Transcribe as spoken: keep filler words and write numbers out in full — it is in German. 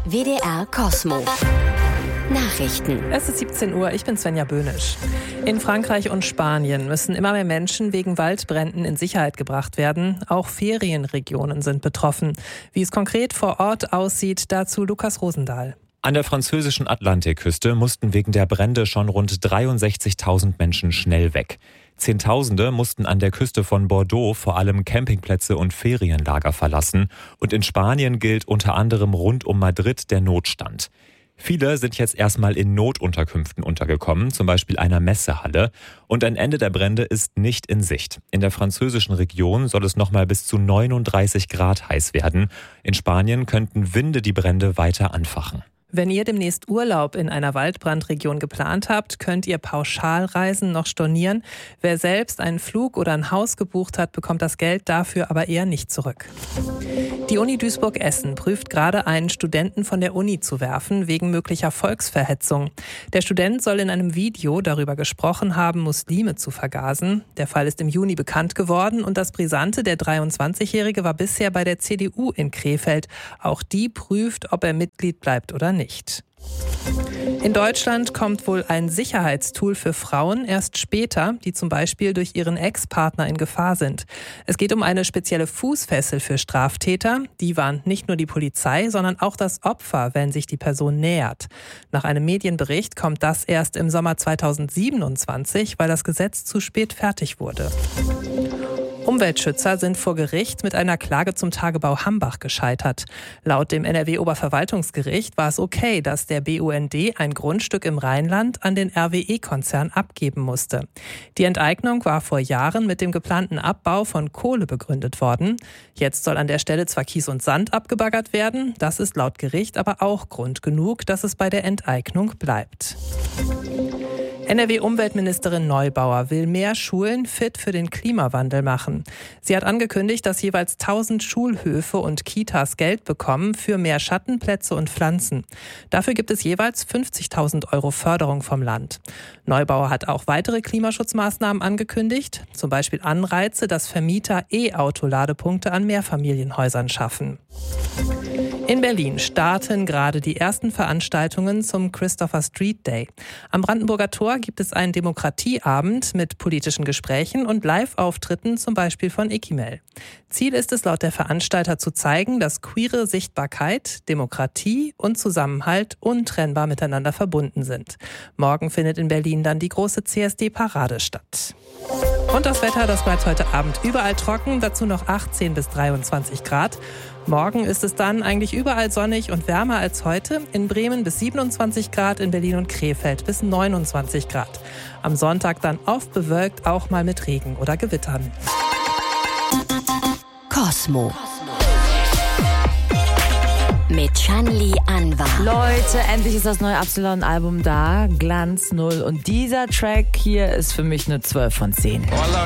W D R Kosmo. Nachrichten. Es ist siebzehn Uhr, ich bin Svenja Böhnisch. In Frankreich und Spanien müssen immer mehr Menschen wegen Waldbränden in Sicherheit gebracht werden. Auch Ferienregionen sind betroffen. Wie es konkret vor Ort aussieht, dazu Lukas Rosendahl. An der französischen Atlantikküste mussten wegen der Brände schon rund dreiundsechzigtausend Menschen schnell weg. Zehntausende mussten an der Küste von Bordeaux vor allem Campingplätze und Ferienlager verlassen. Und in Spanien gilt unter anderem rund um Madrid der Notstand. Viele sind jetzt erstmal in Notunterkünften untergekommen, zum Beispiel einer Messehalle. Und ein Ende der Brände ist nicht in Sicht. In der französischen Region soll es nochmal bis zu neununddreißig Grad heiß werden. In Spanien könnten Winde die Brände weiter anfachen. Wenn ihr demnächst Urlaub in einer Waldbrandregion geplant habt, könnt ihr Pauschalreisen noch stornieren. Wer selbst einen Flug oder ein Haus gebucht hat, bekommt das Geld dafür aber eher nicht zurück. Die Uni Duisburg-Essen prüft gerade, einen Studenten von der Uni zu werfen, wegen möglicher Volksverhetzung. Der Student soll in einem Video darüber gesprochen haben, Muslime zu vergasen. Der Fall ist im Juni bekannt geworden und das Brisante, der dreiundzwanzigjährige war bisher bei der C D U in Krefeld. Auch die prüft, ob er Mitglied bleibt oder nicht. Nicht. In Deutschland kommt wohl ein Sicherheitstool für Frauen erst später, die zum Beispiel durch ihren Ex-Partner in Gefahr sind. Es geht um eine spezielle Fußfessel für Straftäter. Die warnt nicht nur die Polizei, sondern auch das Opfer, wenn sich die Person nähert. Nach einem Medienbericht kommt das erst im Sommer zweitausendsiebenundzwanzig, weil das Gesetz zu spät fertig wurde. Umweltschützer sind vor Gericht mit einer Klage zum Tagebau Hambach gescheitert. Laut dem N R W-Oberverwaltungsgericht war es okay, dass der B U N D ein Grundstück im Rheinland an den R W E-Konzern abgeben musste. Die Enteignung war vor Jahren mit dem geplanten Abbau von Kohle begründet worden. Jetzt soll an der Stelle zwar Kies und Sand abgebaggert werden, das ist laut Gericht aber auch Grund genug, dass es bei der Enteignung bleibt. N R W-Umweltministerin Neubauer will mehr Schulen fit für den Klimawandel machen. Sie hat angekündigt, dass jeweils tausend Schulhöfe und Kitas Geld bekommen für mehr Schattenplätze und Pflanzen. Dafür gibt es jeweils fünfzigtausend Euro Förderung vom Land. Neubauer hat auch weitere Klimaschutzmaßnahmen angekündigt, zum Beispiel Anreize, dass Vermieter E-Auto-Ladepunkte an Mehrfamilienhäusern schaffen. In Berlin starten gerade die ersten Veranstaltungen zum Christopher Street Day. Am Brandenburger Tor gibt es einen Demokratieabend mit politischen Gesprächen und Live-Auftritten, zum Beispiel von Ikimel. Ziel ist es laut der Veranstalter zu zeigen, dass queere Sichtbarkeit, Demokratie und Zusammenhalt untrennbar miteinander verbunden sind. Morgen findet in Berlin dann die große C S D-Parade statt. Und das Wetter, das bleibt heute Abend überall trocken, dazu noch achtzehn bis dreiundzwanzig Grad. Morgen ist es dann eigentlich überall sonnig und wärmer als heute. In Bremen bis siebenundzwanzig Grad, in Berlin und Krefeld bis neunundzwanzig Grad. Am Sonntag dann oft bewölkt, auch mal mit Regen oder Gewittern. Kosmo. Mit Shanli Anwar. Leute, endlich ist das neue Absalon-Album da. Glanz null. Und dieser Track hier ist für mich eine zwölf von zehn. Voila.